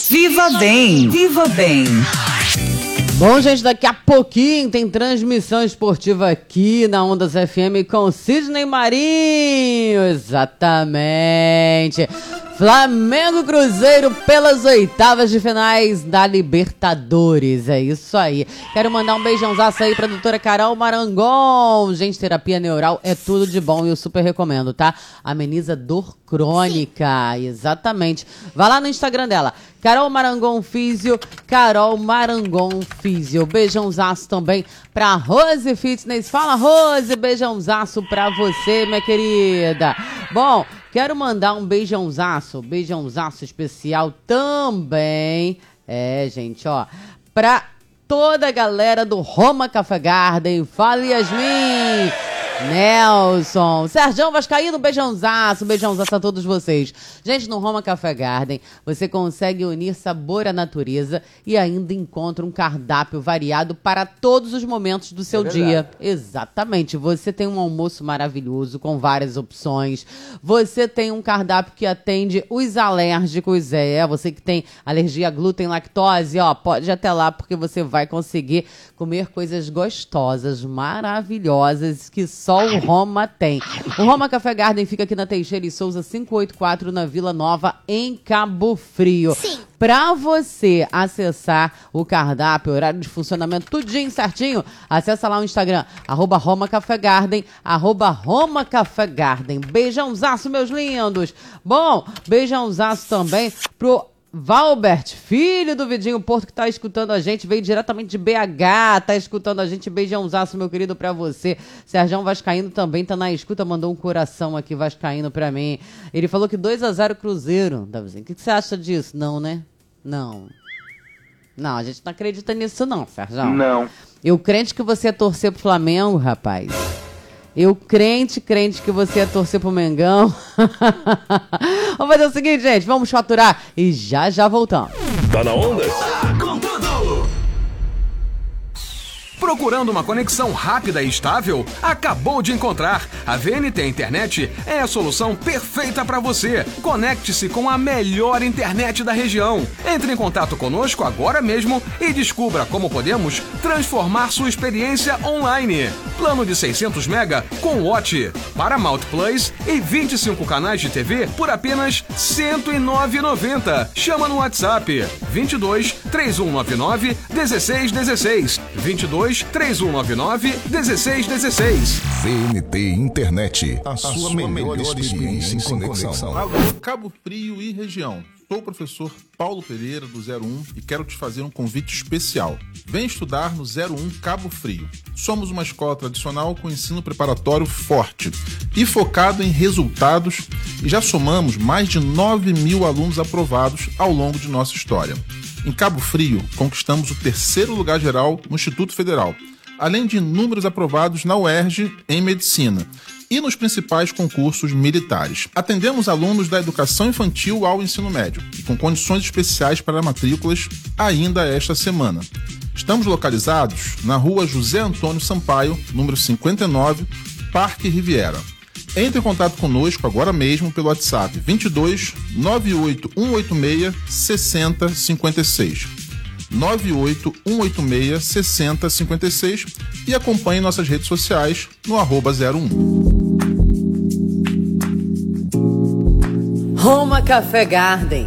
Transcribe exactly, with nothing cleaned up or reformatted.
Viva Bem, Viva Bem. Bom, gente, daqui a pouquinho tem transmissão esportiva aqui na Ondas F M com Sidney Marinho. Exatamente. Flamengo e Cruzeiro pelas oitavas de finais da Libertadores. É isso aí. Quero mandar um beijãozaço aí pra doutora Carol Marangon. Gente, terapia neural é tudo de bom e eu super recomendo, tá? Ameniza dor crônica. Sim. Exatamente. Vai lá no Instagram dela. Carol Marangon Físio, Carol Marangon Físio. Beijãozaço também pra Rose Fitness. Fala, Rose, beijãozaço pra você, minha querida. Bom, quero mandar um beijãozaço, beijãozaço especial também, é, gente, ó, pra toda a galera do Roma Café Garden. Fala, Yasmin, Nelson, Serjão Vascaíno, beijãozaço, beijãozaço a todos vocês. Gente, no Roma Café Garden, você consegue unir sabor à natureza e ainda encontra um cardápio variado para todos os momentos do seu é dia. Exatamente, você tem um almoço maravilhoso com várias opções, você tem um cardápio que atende os alérgicos, é, você que tem alergia a glúten, lactose, ó, pode ir até lá porque você vai conseguir comer coisas gostosas, maravilhosas, que só o Roma tem. O Roma Café Garden fica aqui na Teixeira e Souza quinhentos e oitenta e quatro, na Vila Nova, em Cabo Frio. Sim. Pra você acessar o cardápio, horário de funcionamento, tudinho certinho, acessa lá o Instagram, arroba Roma Café Garden, arroba Roma Café Garden. Beijãozaço, meus lindos. Bom, beijãozaço também pro Valbert, filho do Vidinho Porto, que tá escutando a gente, veio diretamente de B H, tá escutando a gente, beijãozaço, meu querido, pra você. Serjão Vascaíno também tá na escuta, mandou um coração aqui, Vascaíno, pra mim. Ele falou que dois a zero Cruzeiro, Davizinho. O que, que você acha disso? Não, né? Não. Não, a gente não acredita nisso não, Serjão. Não. Eu crente que você ia torcer pro Flamengo, rapaz. Eu crente, crente que você ia torcer pro Mengão. Vamos fazer o seguinte, gente. Vamos faturar e já, já voltamos. Tá na onda? Tá com tudo! Procurando uma conexão rápida e estável? Acabou de encontrar! A V N T Internet é a solução perfeita para você. Conecte-se com a melhor internet da região. Entre em contato conosco agora mesmo e descubra como podemos transformar sua experiência online. Plano de seiscentos mega com Watch, Paramount Plus e vinte e cinco canais de T V por apenas cento e nove reais e noventa centavos. Chama no WhatsApp vinte e dois, três um nove nove, dezesseis dezesseis. vinte e dois, três um nove nove, dezesseis dezesseis. V N T Internet, a, a sua, sua melhor, melhor experiência em conexão. conexão. Alô, Cabo Frio e região. Sou o professor Paulo Pereira, do zero um, e quero te fazer um convite especial. Vem estudar no zero um Cabo Frio. Somos uma escola tradicional com ensino preparatório forte e focado em resultados, e já somamos mais de nove mil alunos aprovados ao longo de nossa história. Em Cabo Frio, conquistamos o terceiro lugar geral no Instituto Federal, além de inúmeros aprovados na U E R J em Medicina e nos principais concursos militares. Atendemos alunos da educação infantil ao ensino médio e com condições especiais para matrículas ainda esta semana. Estamos localizados na rua José Antônio Sampaio, número cinquenta e nove, Parque Riviera. Entre em contato conosco agora mesmo pelo WhatsApp vinte e dois, nove oito um oito seis, seis zero cinco seis. nove oito um oito seis, seis zero cinco seis e acompanhe nossas redes sociais no arroba zero um. Roma Café Garden.